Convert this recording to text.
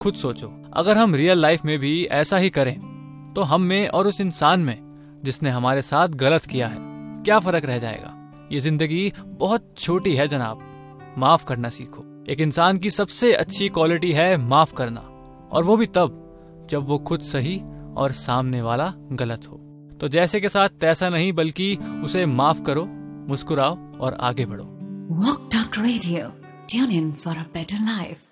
खुद सोचो, अगर हम रियल लाइफ में भी ऐसा ही करें तो हम में और उस इंसान में जिसने हमारे साथ गलत किया है क्या फर्क रह जाएगा। ये जिंदगी बहुत छोटी है जनाब, माफ करना सीखो। एक इंसान की सबसे अच्छी क्वालिटी है माफ करना, और वो भी तब जब वो खुद सही और सामने वाला गलत हो। तो जैसे के साथ तैसा नहीं, बल्कि उसे माफ करो, मुस्कुराओ और आगे बढ़ो। Walk Talk Radio. Tune in for a better life.